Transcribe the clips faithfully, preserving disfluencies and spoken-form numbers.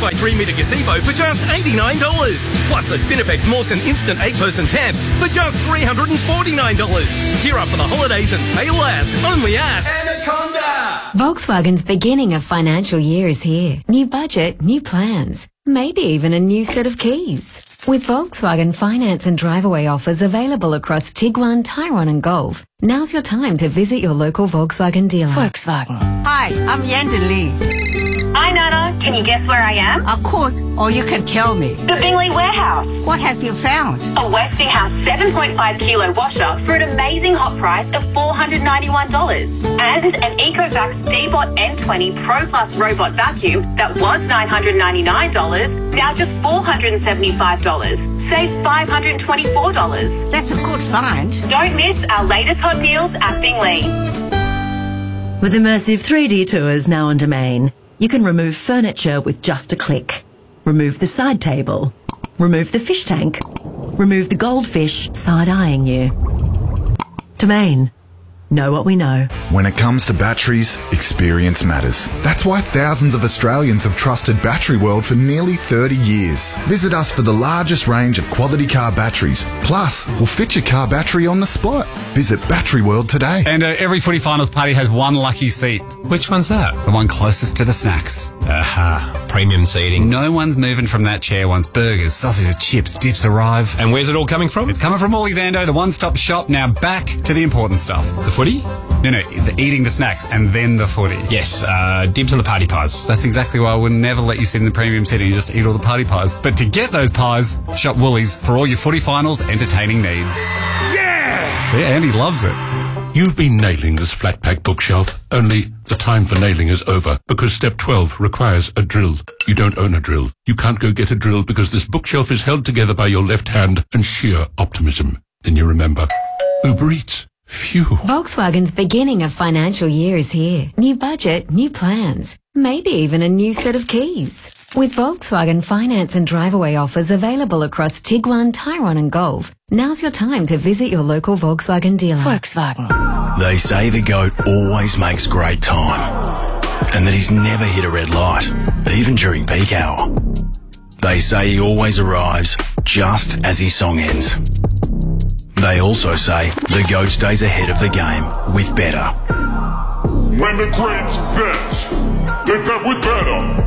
by three metre gazebo for just eighty-nine dollars. Plus the Spinifex Mawson Instant eight person Temp for just three hundred forty-nine dollars. Gear up for the holidays and pay less. Only at Anaconda. Volkswagen's beginning of financial year is here. New budget, new plans. Maybe even a new set of keys. With Volkswagen finance and drive-away offers available across Tiguan, Tyrone and Golf, now's your time to visit your local Volkswagen dealer. Volkswagen. Hi, I'm Yandon Lee. Hi, Nana. Can you guess where I am? I could, or you can tell me. The Bingley Warehouse. What have you found? A Westinghouse seven point five kilo washer for an amazing hot price of four hundred ninety-one dollars. And an Ecovacs D-Bot N twenty Pro Plus robot vacuum that was nine hundred ninety-nine dollars, now just four hundred seventy-five dollars. Save five hundred twenty-four dollars. That's a good find. Don't miss our latest hot deals at Bingley. With immersive three D tours now on Domain, you can remove furniture with just a click. Remove the side table. Remove the fish tank. Remove the goldfish side-eyeing you. Domain. Know what we know. When it comes to batteries, experience matters. That's why thousands of Australians have trusted Battery World for nearly thirty years. Visit us for the largest range of quality car batteries. Plus, we'll fit your car battery on the spot. Visit Battery World today. And uh, every footy finals party has one lucky seat. Which one's that? The one closest to the snacks. Aha, premium seating. No one's moving from that chair once burgers, sausages, chips, dips arrive. And where's it all coming from? It's coming from Woolies Ando, the one-stop shop. Now back to the important stuff. The footy? No, no, the eating the snacks and then the footy. Yes, uh, dibs on the party pies. That's exactly why I would never let you sit in the premium seating and just eat all the party pies. But to get those pies, shop Woolies for all your footy finals entertaining needs. Yeah! Yeah, Andy loves it. You've been nailing this flat pack bookshelf, only the time for nailing is over because step twelve requires a drill. You don't own a drill. You can't go get a drill because this bookshelf is held together by your left hand and sheer optimism. Then you remember, Uber Eats. Phew. Volkswagen's beginning of financial year is here. New budget, new plans. Maybe even a new set of keys. With Volkswagen finance and drive-away offers available across Tiguan, Tyrone and Golf, now's your time to visit your local Volkswagen dealer. Volkswagen. They say the goat always makes great time and that he's never hit a red light, even during peak hour. They say he always arrives just as his song ends. They also say the goat stays ahead of the game with better. When the greats vet, they vet with better.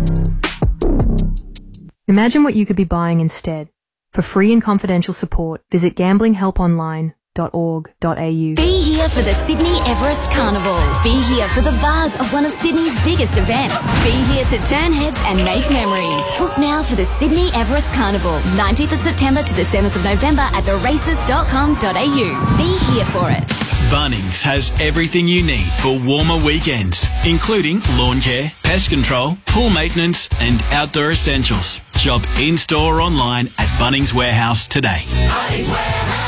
Imagine what you could be buying instead. For free and confidential support, visit gambling help online dot org dot a u. Be here for the Sydney Everest Carnival. Be here for the buzz of one of Sydney's biggest events. Be here to turn heads and make memories. Book now for the Sydney Everest Carnival, nineteenth of September to the seventh of November at the races dot com dot a u. Be here for it. Bunnings has everything you need for warmer weekends, including lawn care, pest control, pool maintenance and outdoor essentials. Shop in-store or online at Bunnings Warehouse today. Bunnings Warehouse.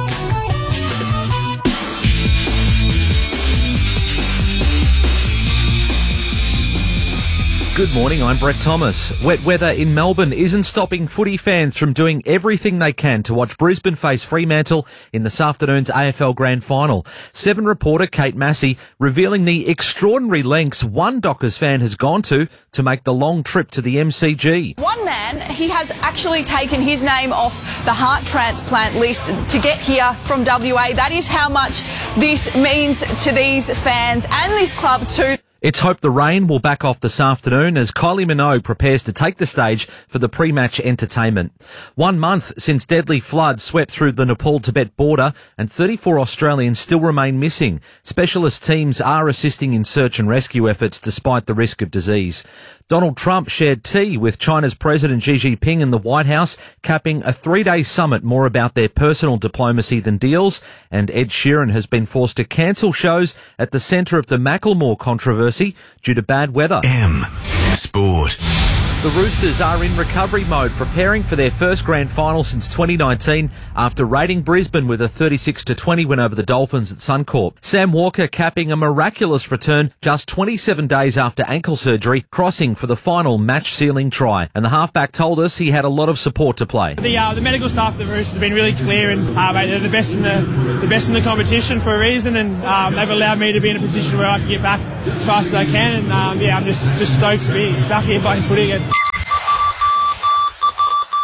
Good morning, I'm Brett Thomas. Wet weather in Melbourne isn't stopping footy fans from doing everything they can to watch Brisbane face Fremantle in this afternoon's A F L Grand Final. Seven reporter Kate Massey revealing the extraordinary lengths one Dockers fan has gone to to make the long trip to the M C G. One man, he has actually taken his name off the heart transplant list to get here from W A. That is how much this means to these fans and this club too. It's hoped the rain will back off this afternoon as Kylie Minogue prepares to take the stage for the pre-match entertainment. One month since deadly floods swept through the Nepal-Tibet border and thirty-four Australians still remain missing. Specialist teams are assisting in search and rescue efforts despite the risk of disease. Donald Trump shared tea with China's President Xi Jinping in the White House, capping a three-day summit more about their personal diplomacy than deals. And Ed Sheeran has been forced to cancel shows at the centre of the Macklemore controversy due to bad weather. M Sport. The Roosters are in recovery mode, preparing for their first grand final since twenty nineteen after raiding Brisbane with a thirty-six to twenty win over the Dolphins at Suncorp. Sam Walker capping a miraculous return just twenty-seven days after ankle surgery, crossing for the final match-sealing try. And the halfback told us he had a lot of support to play. The uh, the medical staff at the Roosters have been really clear, and uh, mate, they're the best in the the best in the competition for a reason, and um, they've allowed me to be in a position where I can get back as fast as I can. And um, yeah, I'm just just stoked to be back here playing footy again.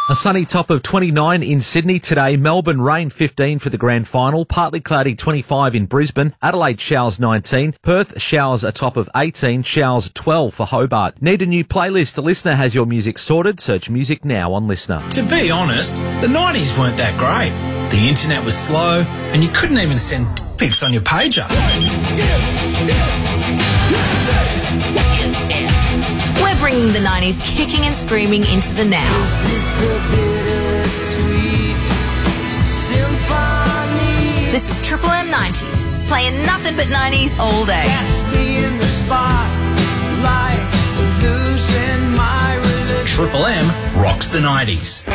A sunny top of twenty-nine in Sydney today. Melbourne rain fifteen for the grand final. Partly cloudy twenty-five in Brisbane. Adelaide showers nineteen. Perth showers a top of eighteen. Showers twelve for Hobart. Need a new playlist? Listener has your music sorted. Search music now on Listener. To be honest, the nineties weren't that great. The internet was slow and you couldn't even send pics on your pager. We're bringing the nineties kicking and screaming into the now. This is Triple M nineties, playing nothing but nineties all day. Triple M rocks the nineties.